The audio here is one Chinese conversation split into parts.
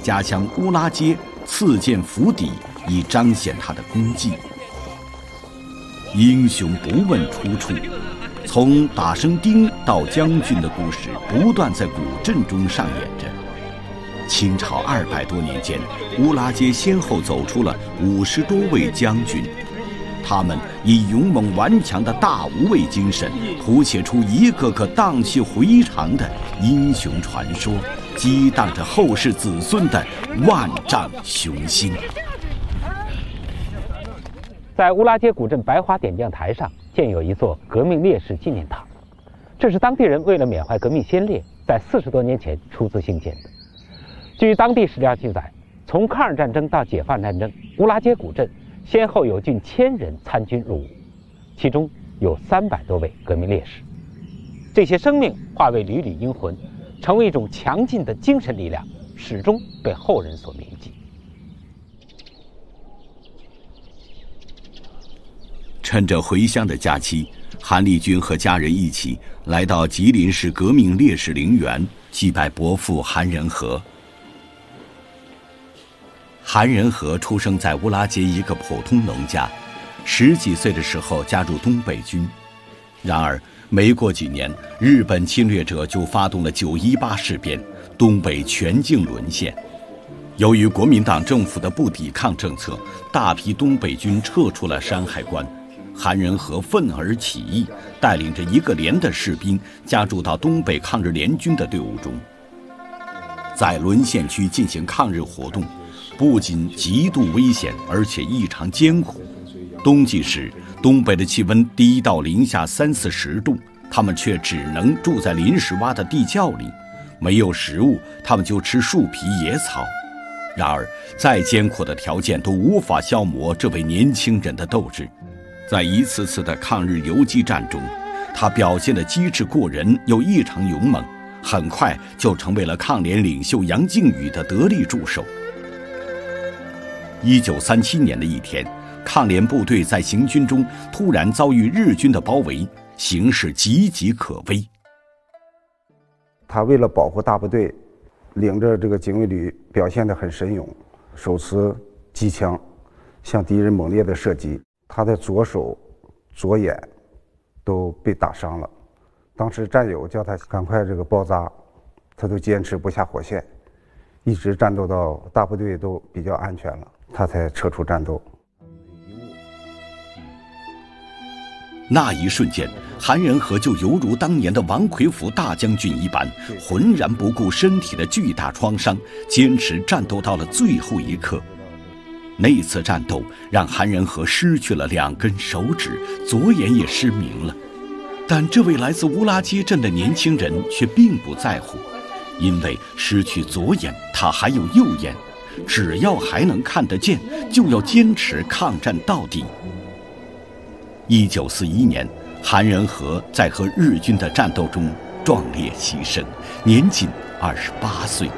家乡乌拉街刺剑府邸，以彰显他的功绩。英雄不问出处，从打生钉到将军的故事不断在古镇中上演着。清朝200多年间，乌拉街先后走出了50多位将军，他们以勇猛顽强的大无畏精神，谱写出一个个荡气回肠的英雄传说，激荡着后世子孙的万丈雄心。 在乌拉街古镇白花点将台上建有一座革命烈士纪念塔，这是当地人为了缅怀革命先烈，在40多年前出资兴建的。据当地史料记载，从抗日战争到解放战争，乌拉街古镇先后有近1000人参军入伍，其中有300多位革命烈士。这些生命化为缕缕英魂，成为一种强劲的精神力量，始终被后人所铭记。 趁着回乡的假期，韩立军和家人一起来到吉林市革命烈士陵园祭拜伯父韩仁和。韩仁和出生在乌拉街一个普通农家，10几岁的时候加入东北军。然而没过几年，日本侵略者就发动了9·18事变，东北全境沦陷。由于国民党政府的不抵抗政策，大批东北军撤出了山海关。韩仁和愤而起义，带领着1个连的士兵加入到东北抗日联军的队伍中，在沦陷区进行抗日活动，不仅极度危险，而且异常艰苦。冬季时，东北的气温低到零下30-40度，他们却只能住在临时挖的地窖里，没有食物，他们就吃树皮野草。然而，再艰苦的条件都无法消磨这位年轻人的斗志。在一次次的抗日游击战中，他表现的机智过人又异常勇猛，很快就成为了抗联领袖杨靖宇的得力助手。1937年的一天，抗联部队在行军中突然遭遇日军的包围，形势岌岌可危。 他为了保护大部队，领着这个警卫旅表现得很神勇，手持机枪向敌人猛烈的射击，他的左手、左眼都被打伤了。当时战友叫他赶快这个包扎，他都坚持不下火线，一直战斗到大部队都比较安全了，他才撤出战斗。 那一瞬间，韩仁和就犹如当年的王魁甫大将军一般，浑然不顾身体的巨大创伤，坚持战斗到了最后一刻。那次战斗让韩仁和失去了2根手指，左眼也失明了。但这位来自乌拉街镇的年轻人却并不在乎，因为失去左眼，他还有右眼，只要还能看得见，就要坚持抗战到底。1941年，韩仁和在和日军的战斗中壮烈牺牲，年仅28岁。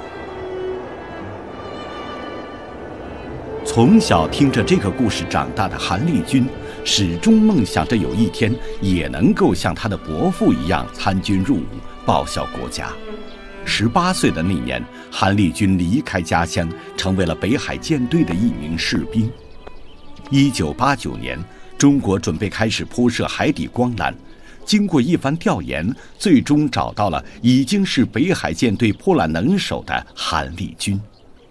从小听着这个故事长大的韩立军，始终梦想着有一天也能够像他的伯父一样参军入伍，报效国家。18岁的那年，韩立军离开家乡，成为了北海舰队的一名士兵。1989年，中国准备开始铺设海底光缆，经过一番调研，最终找到了已经是北海舰队破缆能手的韩立军。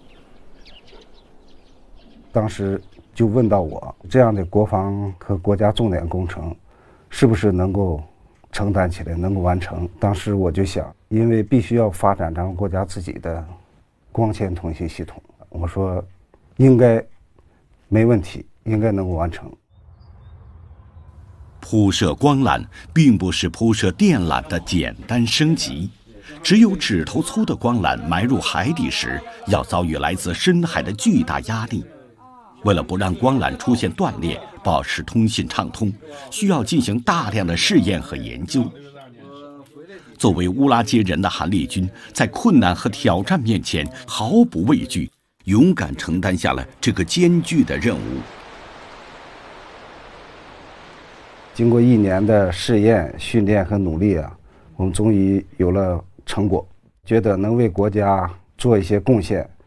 当时就问到我，这样的国防和国家重点工程是不是能够承担起来，能够完成。当时我就想，因为必须要发展咱们国家自己的光纤通信系统，我说应该没问题，应该能够完成。 铺设光缆并不是铺设电缆的简单升级，只有指头粗的光缆埋入海底时，要遭遇来自深海的巨大压力。为了不让光缆出现断裂，保持通信畅通，需要进行大量的试验和研究。作为乌拉街人的韩立军，在困难和挑战面前毫不畏惧，勇敢承担下了这个艰巨的任务。 经过1年的试验、训练和努力啊，我们终于有了成果，觉得能为国家做一些贡献，